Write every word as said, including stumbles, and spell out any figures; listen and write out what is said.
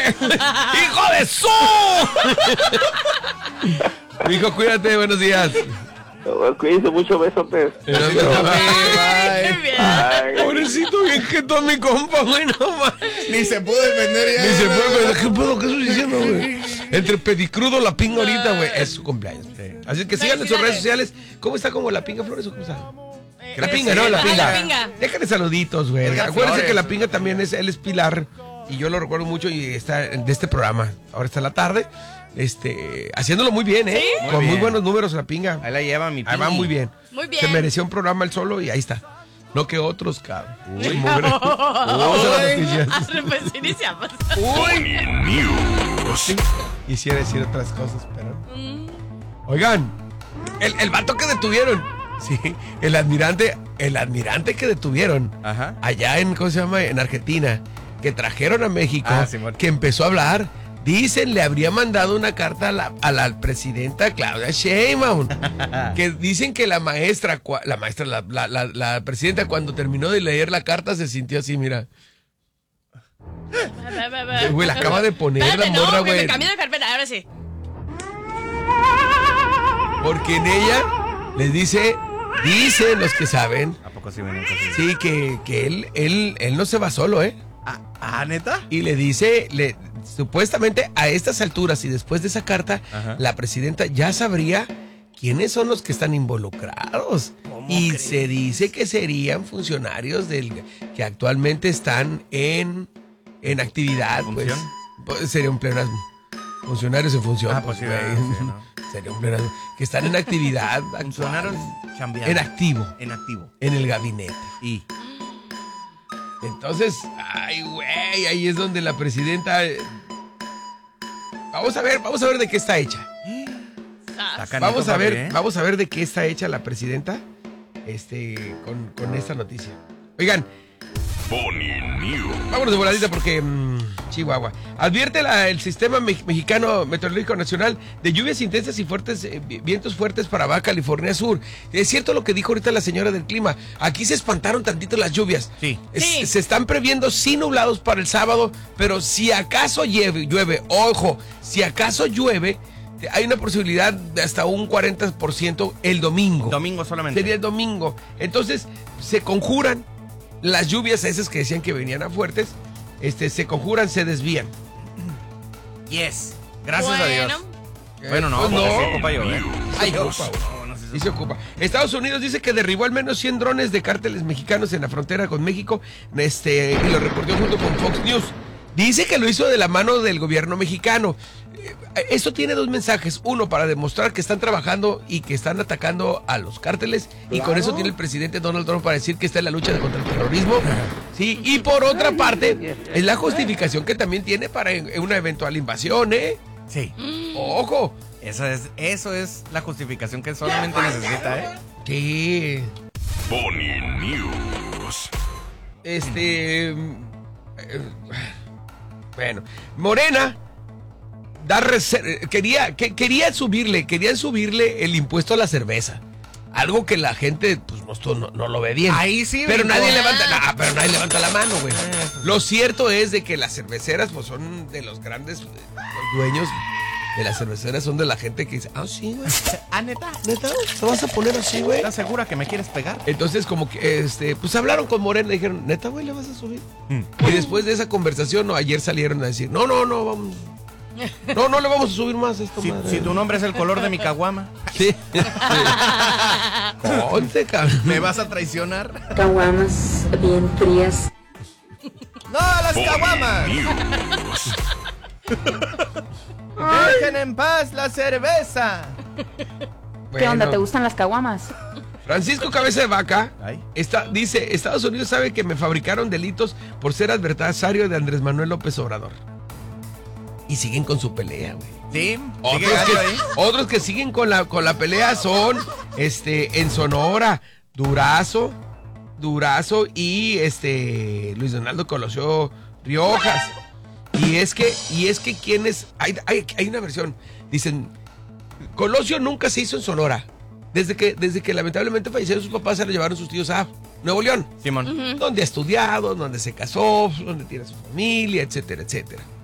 ¡Hijo de su! Hijo, cuídate, buenos días. Cuídense mucho, besotes. Pobrecito, bien que todo mi compa, güey, no más. Ni se pudo defender ya. Ni se puede, ¿qué puedo? ¿Qué estoy diciendo, güey? Entre pedicrudo, la pinga ahorita, güey. Es su cumpleaños. Sí. Así que síganle en sus redes sociales. ¿Cómo está como la pinga, Flores? ¿O cómo está? Que la pinga, ¿no? La pinga. La pinga. Déjale saluditos, güey. Acuérdense que la pinga también es, él es Pilar. Y yo lo recuerdo mucho y está de este programa. Ahora está en la tarde. Este, haciéndolo muy bien, ¿eh? ¿Sí? Muy Con bien. Muy buenos números la pinga. Ahí la lleva mi pinga. Ahí va muy bien. Muy bien. Se mereció un programa él solo y ahí está. No que otros, cabrón. Uy, no. Vamos a las noticias. Pues iniciamos. Uy. News. Quisiera decir otras cosas, pero... Mm. Oigan, el, el vato que detuvieron. Sí, el admirante, el admirante que detuvieron. Ajá. Allá en, ¿cómo se llama? En Argentina. Que trajeron a México. Ah, sí, que empezó a hablar. Dicen, le habría mandado una carta a la, a la presidenta Claudia Sheinbaum. Que dicen que la maestra, la maestra, la, la, la, la presidenta, cuando terminó de leer la carta, se sintió así, mira. Güey, la acaba de poner. Espérate, la morra, güey. No, me cambié de carpeta, ahora sí. Porque en ella les dice, dicen los que saben. ¿A poco sí vienen cosas? Sí, que, que él, él, él no se va solo, ¿eh? ¿Ah, ah neta? Y le dice, le, supuestamente a estas alturas y después de esa carta, ajá, la presidenta ya sabría quiénes son los que están involucrados. Y crees? Se dice que serían funcionarios del que actualmente están en, en actividad. Pues, pues sería un pleonasmo. Funcionarios en función. Ah, pues, pues sí, sí, ¿no? Sería un pleonasmo. Que están en actividad. Funcionarios chambeando. En activo. En activo. En el gabinete. Y... Entonces, ay, güey, ahí es donde la presidenta... Vamos a ver, vamos a ver de qué está hecha. Vamos a ver, ¿eh? Vamos a ver de qué está hecha la presidenta este, con, con esta noticia. Oigan, vámonos de voladita porque mmm, Chihuahua. Advierte la, el sistema me- mexicano meteorológico nacional de lluvias intensas y fuertes, eh, vientos fuertes para Baja California Sur. Es cierto lo que dijo ahorita la señora del clima. Aquí se espantaron tantito las lluvias. Sí. Es, sí. Se están previendo sí nublados para el sábado, pero si acaso llueve, llueve, ojo, si acaso llueve, hay una posibilidad de hasta un cuarenta por ciento el domingo. Domingo solamente. Sería el domingo. Entonces, se conjuran las lluvias esas que decían que venían a fuertes, este, se conjuran, se desvían. Yes. Gracias bueno. a Dios. Eh, bueno, no, pues no. Se ocupa llover. Ay, ocupa, no, no sí se ocupa. Estados Unidos dice que derribó al menos cien drones de cárteles mexicanos en la frontera con México, este, y lo reportó junto con Fox News. Dice que lo hizo de la mano del gobierno mexicano. Esto tiene dos mensajes. Uno, para demostrar que están trabajando y que están atacando a los cárteles. Claro. Y con eso tiene el presidente Donald Trump para decir que está en la lucha contra el terrorismo. Sí, y por otra parte, es la justificación que también tiene para una eventual invasión, ¿eh? Sí. ¡Ojo! Eso es, eso es la justificación que solamente necesita, ¿eh? Sí. Pony News. Este... Bueno, Morena da reser- quería, que, quería subirle, querían subirle el impuesto a la cerveza. Algo que la gente pues no, no, no lo ve bien. Ahí sí. Pero brincó. nadie levanta, nah, pero nadie levanta la mano, güey. Lo cierto es de que las cerveceras pues son de los grandes, los dueños de las cerveceras son de la gente que dice, ah, sí, güey. Ah, neta. ¿Neta? ¿Te vas a poner así, güey? ¿Estás segura que me quieres pegar? Entonces, como que, este, pues hablaron con Morena y dijeron, ¿neta, güey, le vas a subir? Mm. Y después de esa conversación, no, ayer salieron a decir, no, no, no, vamos. No, no le vamos a subir más esto, si, madre. Si tu nombre es el color de mi caguama. Sí. sí. Ponte, cabrón. ¿Me vas a traicionar? Caguamas bien frías. ¡No, las caguamas! ¡Dejen en paz la cerveza! Bueno. ¿Qué onda? ¿Te gustan las caguamas? Francisco Cabeza de Vaca está, dice, Estados Unidos sabe que me fabricaron delitos por ser adversario de Andrés Manuel López Obrador. Y siguen con su pelea, güey. Sí. Otros que, otros que siguen con la, con la pelea son este, en Sonora, Durazo, Durazo y este Luis Donaldo Colosio Riojas. Y es que, y es que quienes, hay, hay, hay una versión, dicen, Colosio nunca se hizo en Sonora. Desde que, desde que lamentablemente fallecieron sus papás, se lo llevaron sus tíos a Nuevo León. Simón. Uh-huh. Donde ha estudiado, donde se casó, donde tiene su familia, etcétera, etcétera.